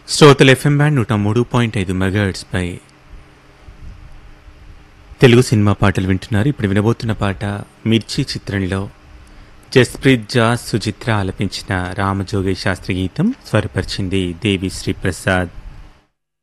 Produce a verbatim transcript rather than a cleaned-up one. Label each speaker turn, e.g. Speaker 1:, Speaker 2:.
Speaker 1: శ్రోతలు FM band నూట మూడు పాయింట్ ఐదు మెగాహెర్ట్జ్ పై తెలుగు సినిమా పాటలు వింటున్నారు. ఇప్పుడు వినబోతున్న పాట మిర్చి చిత్రంలో జస్ప్రీత్ జాస్ సుచిత్ర ఆలపించిన రామజోగయ్య శాస్త్రి గీతం స్వరపరిచింది దేవి శ్రీ ప్రసాద్.